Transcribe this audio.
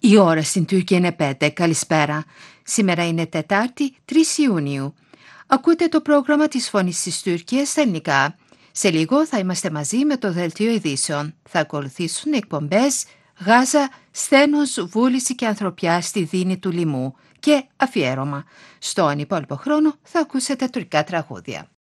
Η ώρα στην Τουρκία είναι 5. Καλησπέρα. Σήμερα είναι Τετάρτη, 3 Ιουνίου. Ακούτε το πρόγραμμα της Φωνής της Τουρκίας στα ελληνικά. Σε λίγο θα είμαστε μαζί με το Δελτίο Ειδήσεων. Θα ακολουθήσουν εκπομπές Γάζα, Σθένος, Βούληση και Ανθρωπιά στη Δίνη του Λιμού και αφιέρωμα. Στον υπόλοιπο χρόνο θα ακούσετε τουρκικά τραγούδια.